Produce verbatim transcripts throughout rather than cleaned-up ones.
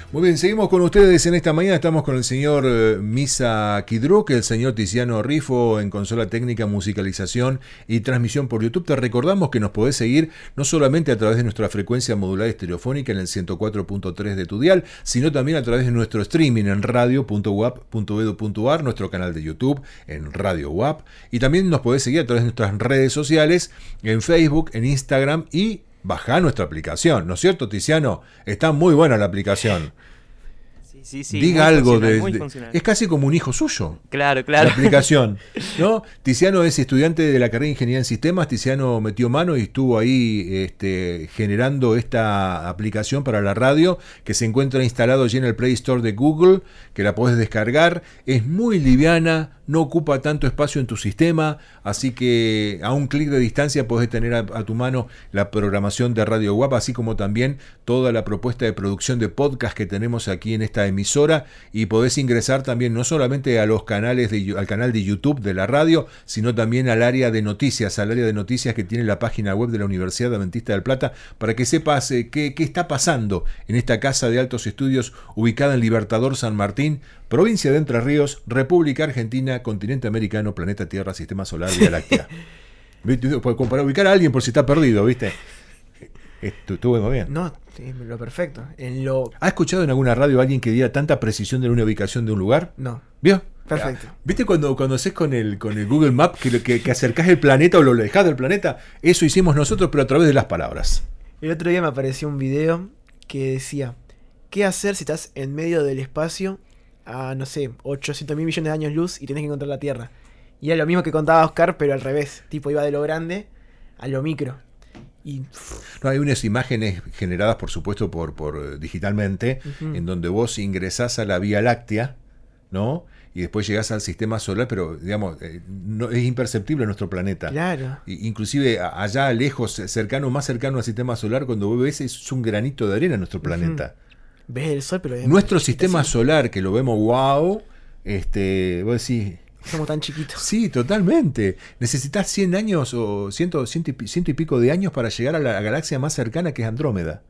Muy bien, seguimos con ustedes en esta mañana. Estamos con el señor eh, Misa Kidruk, el señor Tiziano Rifo en consola técnica, musicalización y transmisión por YouTube. Te recordamos que nos podés seguir no solamente a través de nuestra frecuencia modulada estereofónica en el ciento cuatro punto tres de tu dial, sino también a través de nuestro streaming en radio punto u a p punto edu punto a r, nuestro canal de YouTube en Radio U A P, y también nos podés seguir a través de nuestras redes sociales en Facebook, en Instagram y bajá nuestra aplicación, ¿no es cierto, Tiziano? Está muy buena la aplicación. Sí, sí, sí. Diga algo de, muy de es casi como un hijo suyo. Claro, claro. La aplicación, ¿no? Tiziano es estudiante de la carrera de Ingeniería en Sistemas. Tiziano metió mano y estuvo ahí este, generando esta aplicación para la radio, que se encuentra instalado allí en el Play Store de Google, que la podés descargar. Es muy liviana, no ocupa tanto espacio en tu sistema, así que a un clic de distancia podés tener a, a tu mano la programación de Radio U A P, así como también toda la propuesta de producción de podcast que tenemos aquí en esta emisora, y podés ingresar también no solamente a los canales de, al canal de YouTube de la radio, sino también al área de noticias, al área de noticias que tiene la página web de la Universidad Adventista del Plata, para que sepas eh, qué, qué está pasando en esta casa de altos estudios ubicada en Libertador San Martín, provincia de Entre Ríos, República Argentina, continente americano, planeta Tierra, sistema solar, Vía Láctea. Para ubicar a alguien por si está perdido, ¿viste? Estuvo muy bien. No, sí, lo perfecto. En lo... ¿Ha escuchado en alguna radio a alguien que diera tanta precisión de una ubicación de un lugar? No. ¿Vio? Perfecto. ¿Viste cuando, cuando haces con el, con el Google Maps que, que, que acercás el planeta o lo alejás del planeta? Eso hicimos nosotros, pero a través de las palabras. El otro día me apareció un video que decía: ¿qué hacer si estás en medio del espacio a, no sé, ochocientos mil millones de años luz y tenés que encontrar la Tierra? Y era lo mismo que contaba Oscar, pero al revés. Tipo, iba de lo grande a lo micro. Y... No, hay unas imágenes generadas, por supuesto, por, por digitalmente, uh-huh. en donde vos ingresás a la Vía Láctea, ¿no? Y después llegás al sistema solar, pero, digamos, eh, no, es imperceptible nuestro planeta. Claro. Y, inclusive allá lejos, cercano, más cercano al sistema solar, cuando vos ves, es un granito de arena nuestro planeta. Uh-huh. Ves el sol, pero... Nuestro sistema solar, que lo vemos, wow, este, vos decís... Somos tan chiquitos. Sí, totalmente. Necesitas cien años o ciento, ciento, y, ciento y pico de años para llegar a la galaxia más cercana, que es Andrómeda.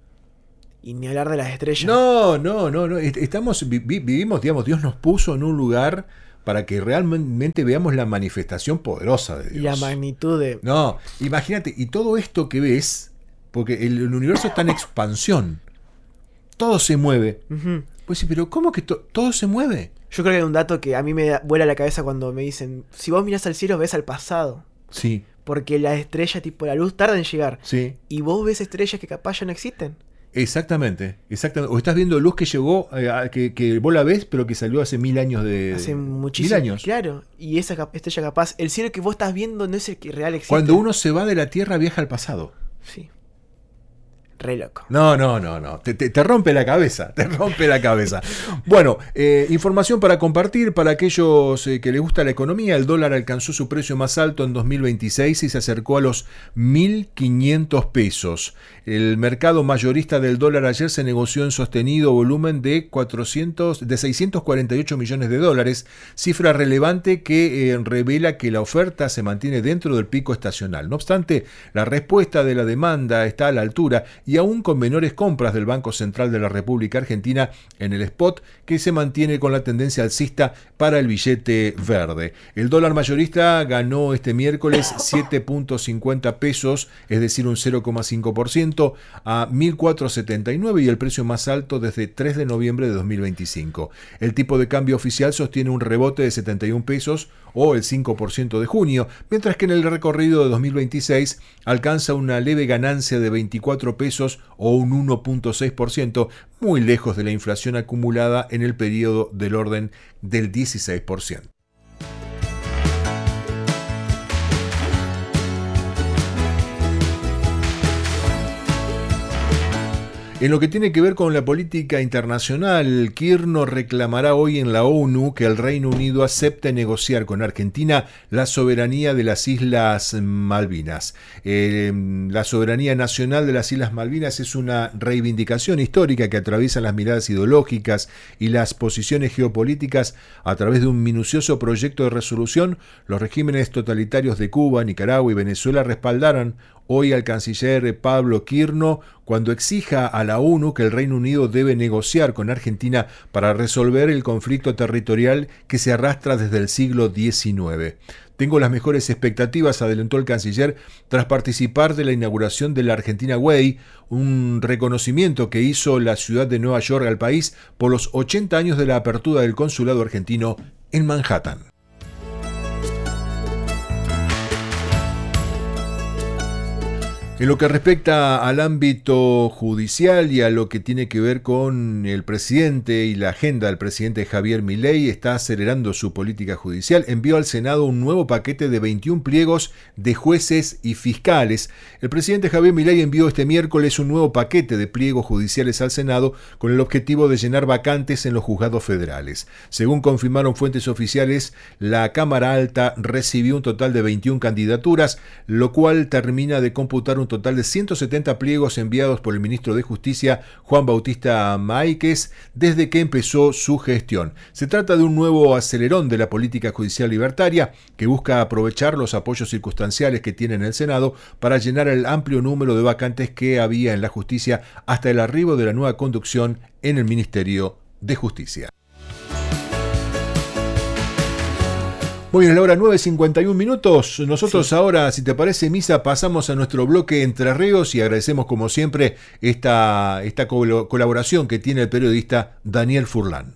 Y ni hablar de las estrellas. No, no, no, no. Estamos, vi, vivimos, digamos, Dios nos puso en un lugar para que realmente veamos la manifestación poderosa de Dios. Y la magnitud de... No, imagínate, y todo esto que ves, porque el, el universo está en expansión. Todo se mueve. Uh-huh. Pues sí, pero ¿cómo que to- todo se mueve? Yo creo que hay un dato que a mí me vuela la cabeza cuando me dicen: si vos mirás al cielo, ves al pasado. Sí. Porque las estrellas, tipo la luz, tarda en llegar. Sí. Y vos ves estrellas que capaz ya no existen. Exactamente, exactamente. O estás viendo luz que llegó, eh, que, que vos la ves, pero que salió hace mil años de... Hace muchísimos años. Claro. Y esa estrella capaz, el cielo que vos estás viendo no es el que real existe. Cuando uno se va de la Tierra, viaja al pasado. Sí. Re loco. No, no, no, no. Te, te, te rompe la cabeza. Te rompe la cabeza. Bueno, eh, información para compartir para aquellos eh, que les gusta la economía. El dólar alcanzó su precio más alto en dos mil veintiséis y se acercó a los mil quinientos pesos. El mercado mayorista del dólar ayer se negoció en sostenido volumen de, cuatrocientos, de seiscientos cuarenta y ocho millones de dólares, cifra relevante que eh, revela que la oferta se mantiene dentro del pico estacional. No obstante, la respuesta de la demanda está a la altura y aún con menores compras del Banco Central de la República Argentina en el spot, que se mantiene con la tendencia alcista para el billete verde. El dólar mayorista ganó este miércoles siete punto cincuenta pesos, es decir, un cero coma cinco por ciento, a mil cuatrocientos setenta y nueve, y el precio más alto desde tres de noviembre de dos mil veinticinco. El tipo de cambio oficial sostiene un rebote de setenta y un pesos, o el cinco por ciento de junio, mientras que en el recorrido de dos mil veintiséis alcanza una leve ganancia de veinticuatro pesos o un uno punto seis por ciento, muy lejos de la inflación acumulada en el periodo del orden del dieciséis por ciento. En lo que tiene que ver con la política internacional, Kirchner reclamará hoy en la ONU que el Reino Unido acepte negociar con Argentina la soberanía de las Islas Malvinas. Eh, la soberanía nacional de las Islas Malvinas es una reivindicación histórica que atraviesa las miradas ideológicas y las posiciones geopolíticas a través de un minucioso proyecto de resolución. Los regímenes totalitarios de Cuba, Nicaragua y Venezuela respaldaron hoy al canciller Pablo Quirno cuando exija a la ONU que el Reino Unido debe negociar con Argentina para resolver el conflicto territorial que se arrastra desde el siglo diecinueve. Tengo las mejores expectativas, adelantó el canciller, tras participar de la inauguración de la Argentina Way, un reconocimiento que hizo la ciudad de Nueva York al país por los ochenta años de la apertura del consulado argentino en Manhattan. En lo que respecta al ámbito judicial y a lo que tiene que ver con el presidente y la agenda del presidente Javier Milei, está acelerando su política judicial. Envió al Senado un nuevo paquete de veintiún pliegos de jueces y fiscales. El presidente Javier Milei envió este miércoles un nuevo paquete de pliegos judiciales al Senado con el objetivo de llenar vacantes en los juzgados federales. Según confirmaron fuentes oficiales, la Cámara Alta recibió un total de veintiún candidaturas, lo cual termina de computar un total de ciento setenta pliegos enviados por el ministro de Justicia, Juan Bautista Máiquez, desde que empezó su gestión. Se trata de un nuevo acelerón de la política judicial libertaria que busca aprovechar los apoyos circunstanciales que tiene en el Senado para llenar el amplio número de vacantes que había en la justicia hasta el arribo de la nueva conducción en el Ministerio de Justicia. Muy bien, a la hora nueve cincuenta y uno minutos. Nosotros sí. Ahora, si te parece, Misa, pasamos a nuestro bloque Entre Ríos y agradecemos como siempre esta, esta col- colaboración que tiene el periodista Daniel Furlan.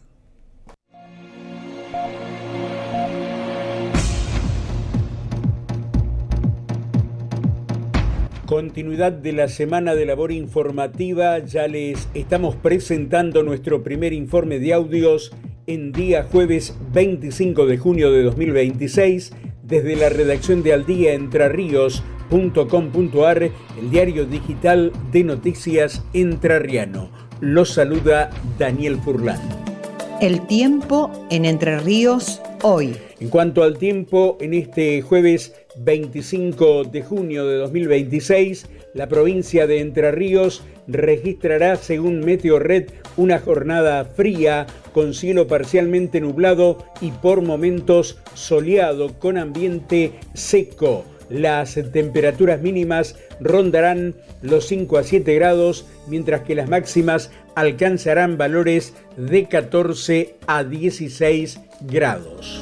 Continuidad de la semana de labor informativa, ya les estamos presentando nuestro primer informe de audios en día jueves veinticinco de junio de dos mil veintiséis, desde la redacción de aldía entre ríos punto com punto a r, el diario digital de noticias entrerriano. Los saluda Daniel Furlan. El tiempo en Entre Ríos hoy. En cuanto al tiempo, en este jueves veinticinco de junio de dos mil veintiséis, la provincia de Entre Ríos registrará, según Meteorred, una jornada fría con cielo parcialmente nublado y por momentos soleado con ambiente seco. Las temperaturas mínimas rondarán los cinco a siete grados, mientras que las máximas alcanzarán valores de catorce a dieciséis grados.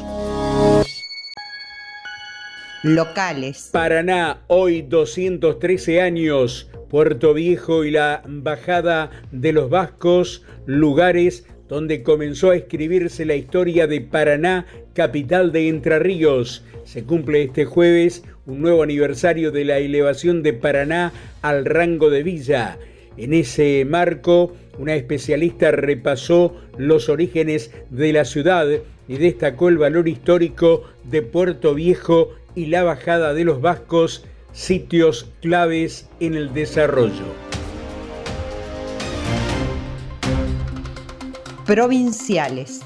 Locales. Paraná, hoy doscientos trece años. Puerto Viejo y la Bajada de los Vascos, lugares donde comenzó a escribirse la historia de Paraná, capital de Entre Ríos. Se cumple este jueves un nuevo aniversario de la elevación de Paraná al rango de villa. En ese marco, una especialista repasó los orígenes de la ciudad y destacó el valor histórico de Puerto Viejo y la Bajada de los Vascos, sitios claves en el desarrollo. Provinciales.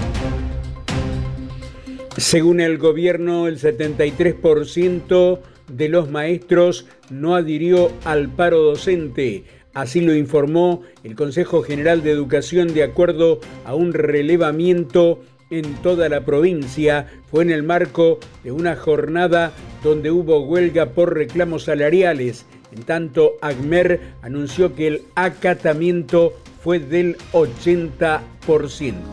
Según el gobierno, el setenta y tres por ciento de los maestros no adhirió al paro docente. Así lo informó el Consejo General de Educación de acuerdo a un relevamiento en toda la provincia. Fue en el marco de una jornada donde hubo huelga por reclamos salariales. En tanto, ACMER anunció que el acatamiento fue del ochenta por ciento.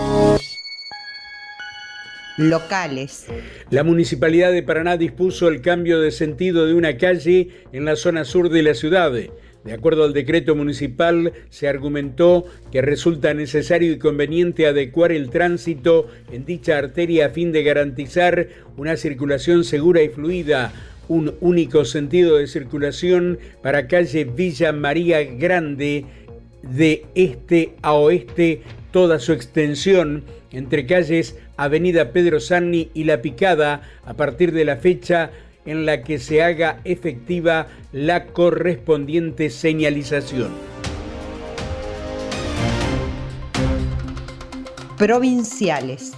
Locales. La Municipalidad de Paraná dispuso el cambio de sentido de una calle en la zona sur de la ciudad. De acuerdo al decreto municipal, se argumentó que resulta necesario y conveniente adecuar el tránsito en dicha arteria a fin de garantizar una circulación segura y fluida. Un único sentido de circulación para calle Villa María Grande, de este a oeste, toda su extensión, entre calles Avenida Pedro Sanni y La Picada, a partir de la fecha en la que se haga efectiva la correspondiente señalización. Provinciales.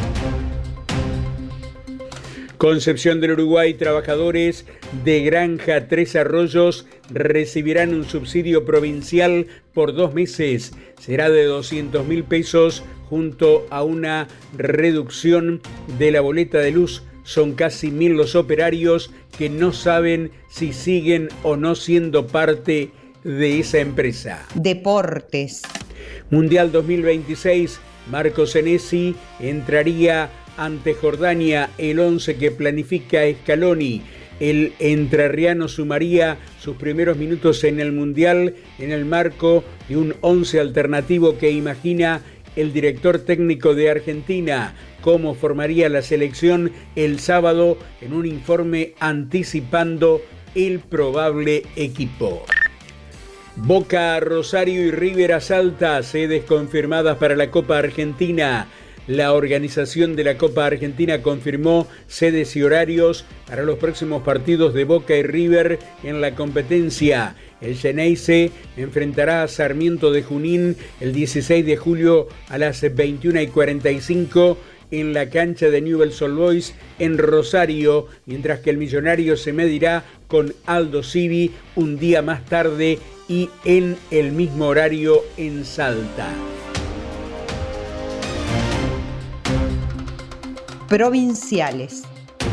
Concepción del Uruguay, trabajadores de Granja Tres Arroyos recibirán un subsidio provincial por dos meses. Será de doscientos mil pesos junto a una reducción de la boleta de luz son casi mil los operarios que no saben si siguen o no siendo parte de esa empresa. Deportes. Mundial dos mil veintiséis, Marco Senesi entraría ante Jordania, el once que planifica Scaloni. El entrerriano sumaría sus primeros minutos en el Mundial en el marco de un once alternativo que imagina el director técnico de Argentina, cómo formaría la selección el sábado en un informe anticipando el probable equipo. Boca, Rosario y River a Salta, sedes confirmadas para la Copa Argentina. La organización de la Copa Argentina confirmó sedes y horarios para los próximos partidos de Boca y River en la competencia. El Xeneize enfrentará a Sarmiento de Junín el dieciséis de julio a las veintiuna y cuarenta y cinco en la cancha de Newell's Old Boys en Rosario, mientras que el Millonario se medirá con Aldo Civi un día más tarde y en el mismo horario en Salta. Provinciales.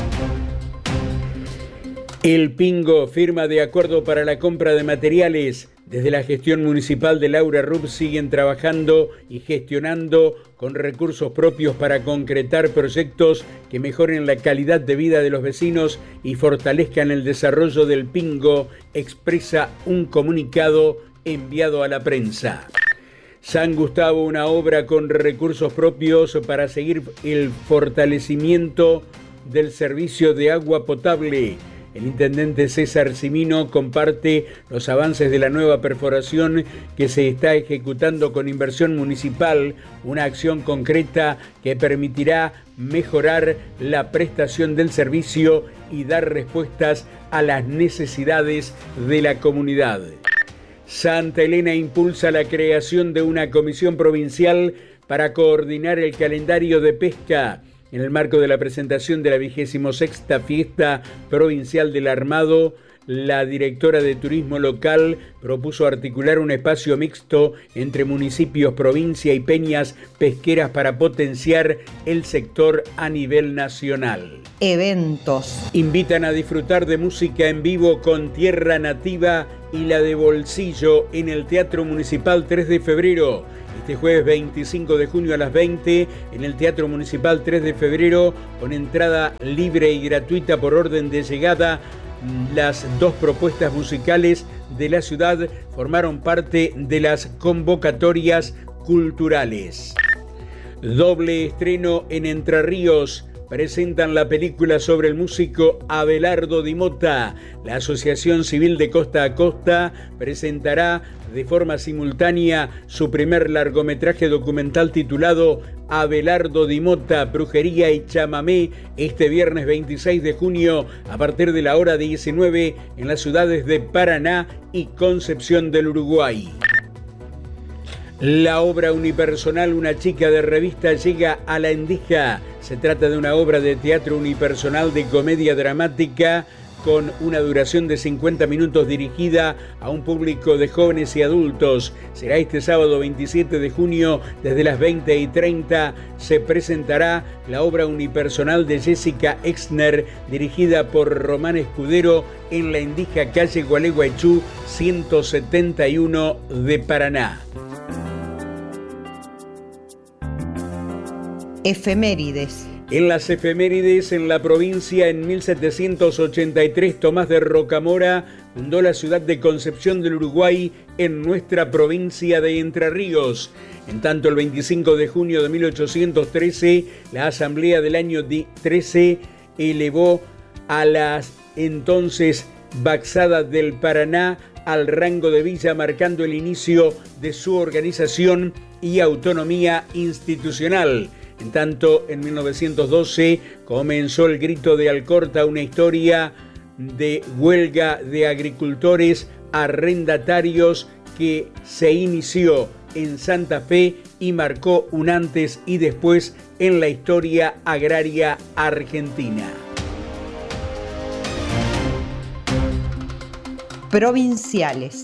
El Pingo firma de acuerdo para la compra de materiales. Desde la gestión municipal de Laura Rupp siguen trabajando y gestionando con recursos propios para concretar proyectos que mejoren la calidad de vida de los vecinos y fortalezcan el desarrollo del Pingo, expresa un comunicado enviado a la prensa. San Gustavo, una obra con recursos propios para seguir el fortalecimiento del servicio de agua potable. El intendente César Cimino comparte los avances de la nueva perforación que se está ejecutando con inversión municipal, una acción concreta que permitirá mejorar la prestación del servicio y dar respuestas a las necesidades de la comunidad. Santa Elena impulsa la creación de una comisión provincial para coordinar el calendario de pesca. En el marco de la presentación de la vigésima sexta Fiesta Provincial del Armado, la directora de Turismo Local propuso articular un espacio mixto entre municipios, provincia y peñas pesqueras para potenciar el sector a nivel nacional. Eventos. Invitan a disfrutar de música en vivo con Tierra Nativa y la de Bolsillo en el Teatro Municipal tres de febrero. Este jueves veinticinco de junio a las veinte en el Teatro Municipal tres de febrero, con entrada libre y gratuita por orden de llegada. Las dos propuestas musicales de la ciudad formaron parte de las convocatorias culturales. Doble estreno en Entre Ríos. Presentan la película sobre el músico Abelardo Di Motta. La Asociación Civil de Costa a Costa presentará de forma simultánea su primer largometraje documental titulado Abelardo Di Motta, Brujería y Chamamé, este viernes veintiséis de junio a partir de la hora diecinueve en las ciudades de Paraná y Concepción del Uruguay. La obra unipersonal Una chica de revista llega a La Endija. Se trata de una obra de teatro unipersonal de comedia dramática con una duración de cincuenta minutos dirigida a un público de jóvenes y adultos. Será este sábado veintisiete de junio desde las veinte y treinta. Se presentará la obra unipersonal de Jessica Exner dirigida por Román Escudero en La Endija, calle Gualeguaychú ciento setenta y uno de Paraná. Efemérides. En las efemérides, en la provincia, en mil setecientos ochenta y tres, Tomás de Rocamora fundó la ciudad de Concepción del Uruguay en nuestra provincia de Entre Ríos. En tanto, el veinticinco de junio de mil ochocientos trece, la Asamblea del año trece elevó a las entonces Baxada del Paraná al rango de villa, marcando el inicio de su organización y autonomía institucional. En tanto, en mil novecientos doce comenzó el Grito de Alcorta, una historia de huelga de agricultores arrendatarios que se inició en Santa Fe y marcó un antes y después en la historia agraria argentina. Provinciales.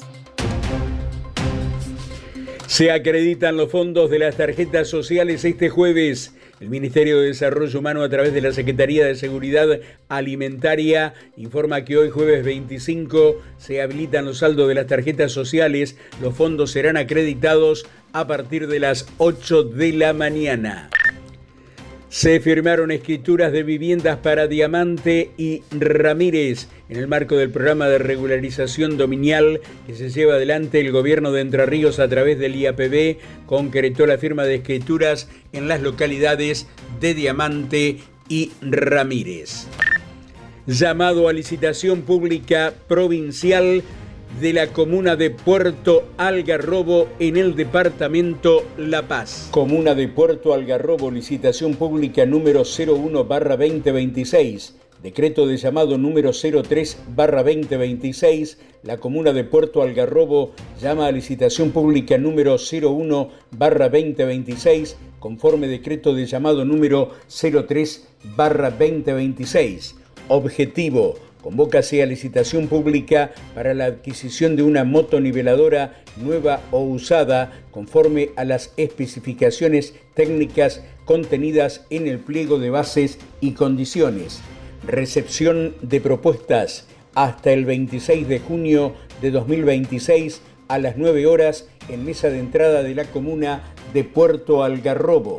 Se acreditan los fondos de las tarjetas sociales este jueves. El Ministerio de Desarrollo Humano, a través de la Secretaría de Seguridad Alimentaria, informa que hoy, jueves veinticinco, se habilitan los saldos de las tarjetas sociales. Los fondos serán acreditados a partir de las ocho de la mañana. Se firmaron escrituras de viviendas para Diamante y Ramírez. En el marco del programa de regularización dominial que se lleva adelante el gobierno de Entre Ríos a través del I A P B, concretó la firma de escrituras en las localidades de Diamante y Ramírez. Llamado a licitación pública provincial de la comuna de Puerto Algarrobo en el departamento La Paz. Comuna de Puerto Algarrobo, licitación pública número cero uno barra veinte veintiséis. Decreto de llamado número cero tres barra veinte veintiséis. La comuna de Puerto Algarrobo llama a licitación pública número cero uno barra veinte veintiséis, conforme decreto de llamado número cero tres barra veinte veintiséis. Objetivo: convócase a licitación pública para la adquisición de una motoniveladora nueva o usada conforme a las especificaciones técnicas contenidas en el pliego de bases y condiciones. Recepción de propuestas hasta el veintiséis de junio de dos mil veintiséis a las nueve horas en mesa de entrada de la comuna de Puerto Algarrobo.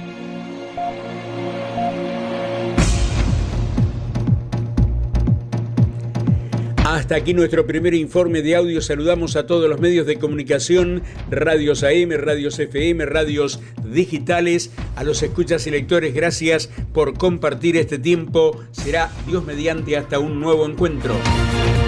Hasta aquí nuestro primer informe de audio. Saludamos a todos los medios de comunicación, radios A M, radios F M, radios digitales, a los escuchas y lectores. Gracias por compartir este tiempo. Será Dios mediante hasta un nuevo encuentro.